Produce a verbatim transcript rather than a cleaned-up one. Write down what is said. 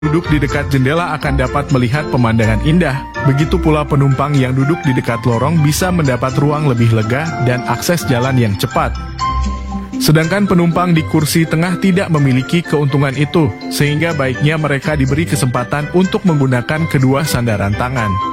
Duduk di dekat jendela akan dapat melihat pemandangan indah. Begitu pula penumpang yang duduk di dekat lorong bisa mendapat ruang lebih lega dan akses jalan yang cepat. Sedangkan penumpang di kursi tengah tidak memiliki keuntungan itu, sehingga baiknya mereka diberi kesempatan untuk menggunakan kedua sandaran tangan.